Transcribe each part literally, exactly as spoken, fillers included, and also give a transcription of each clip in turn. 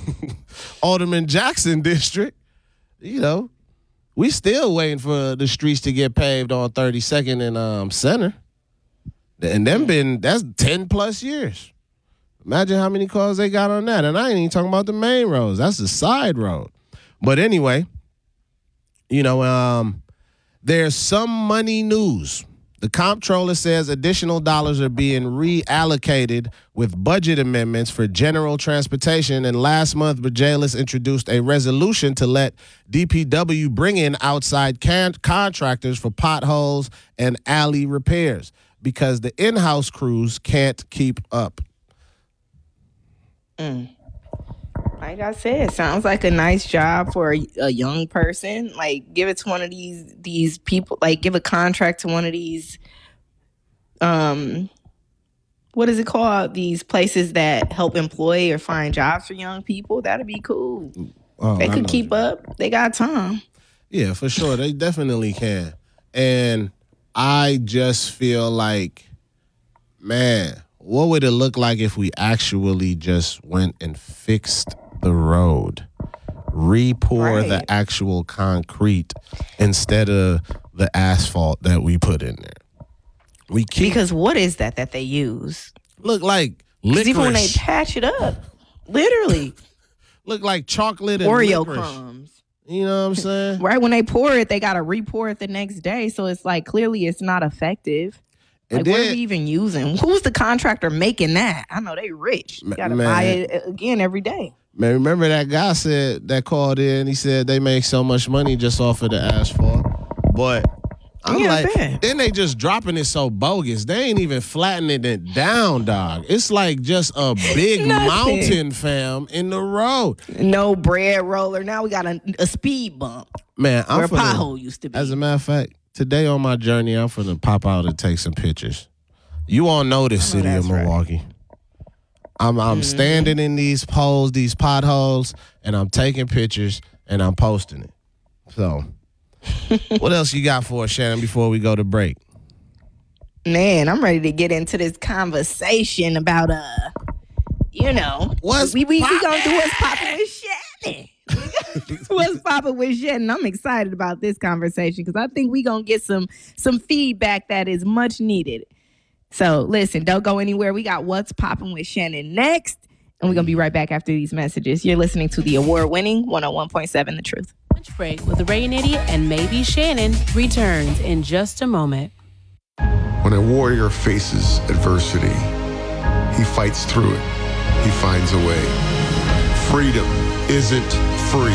Alderman Jackson district, you know, we still waiting for the streets to get paved on thirty-second and um, Center. And them been, that's ten plus years. Imagine how many cars they got on that. And I ain't even talking about the main roads. That's the side road. But anyway, you know, um, there's some money news. The comptroller says additional dollars are being reallocated with budget amendments for general transportation. And last month, Bajalis introduced a resolution to let D P W bring in outside can- contractors for potholes and alley repairs because the in-house crews can't keep up. Mm. Like I said, sounds like a nice job for a, a young person. Like, give it to one of these these people. Like, give a contract to one of these. Um, what is it called? These places that help employ or find jobs for young people. That'd be cool. Oh, they could keep up. They got time. Yeah, for sure. They definitely can. And I just feel like, man, what would it look like if we actually just went and fixed the road, re-pour right. the actual concrete instead of the asphalt that we put in there? We keep, because what is that that they use? Look like licorice. Even when they patch it up, literally. Look like chocolate and Oreo licorice. crumbs. You know what I'm saying? Right when they pour it, they got to re-pour it the next day. So it's like, clearly it's not effective. Like, then, what are we even using? Who's the contractor making that? I know they rich. You got to buy it again every day. Man, remember that guy said that called in, he said they make so much money just off of the asphalt. But I'm yeah, like, man. Then they just dropping it so bogus. They ain't even flattening it down, dog. It's like just a big mountain, fam, in the road. No bread roller. Now we got a, a speed bump. Man, I'm where a finna, pothole used to be. As a matter of fact, today on my journey, I'm finna pop out and take some pictures. You all know this city of Milwaukee. Right. I'm I'm mm-hmm. standing in these poles, these potholes, and I'm taking pictures and I'm posting it. So, what else you got for us, Shannon, before we go to break? Man, I'm ready to get into this conversation about, uh, you know, what's we we, we gonna do what's popping with Shannon. What's popping with Shannon? I'm excited about this conversation because I think we gonna get some some feedback that is much needed. So listen, don't go anywhere. We got What's Popping with Shannon next, and we're going to be right back after these messages. You're listening to the award-winning one oh one point seven The Truth. Lunch break with Ray and Idiot and maybe Shannon returns in just a moment. When a warrior faces adversity, he fights through it. He finds a way. Freedom isn't free.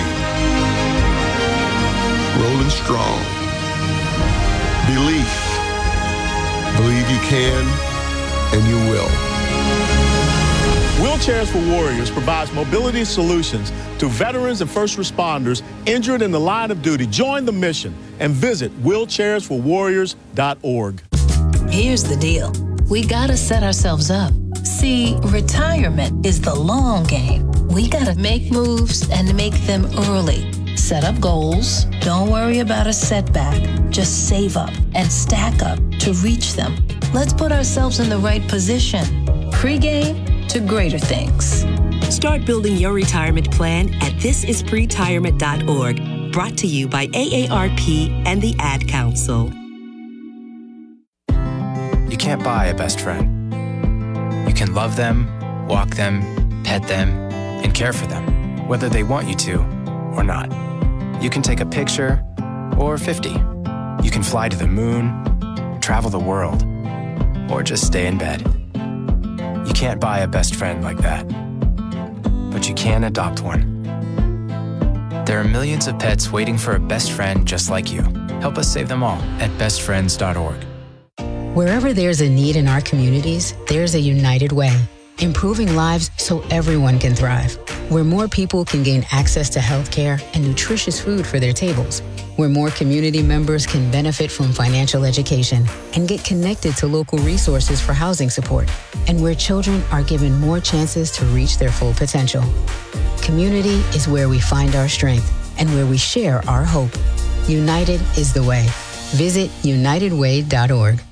Rolling strong. Belief. Believe you can, and you will. Wheelchairs for Warriors provides mobility solutions to veterans and first responders injured in the line of duty. Join the mission and visit wheelchairs for warriors dot org. Here's the deal. We gotta set ourselves up. See, retirement is the long game. We gotta make moves and make them early. Set up goals. Don't worry about a setback. Just save up and stack up to reach them. Let's put ourselves in the right position. Pre-game to greater things. Start building your retirement plan at this is pretirement dot org. Brought to you by A A R P and the Ad Council. You can't buy a best friend. You can love them, walk them, pet them, and care for them, whether they want you to or not. You can take a picture or fifty. You can fly to the moon, travel the world, or just stay in bed. You can't buy a best friend like that, but you can adopt one. There are millions of pets waiting for a best friend just like you. Help us save them all at best friends dot org. Wherever there's a need in our communities, there's a United Way, improving lives so everyone can thrive. Where more people can gain access to healthcare and nutritious food for their tables. Where more community members can benefit from financial education and get connected to local resources for housing support. And where children are given more chances to reach their full potential. Community is where we find our strength and where we share our hope. United is the way. Visit united way dot org.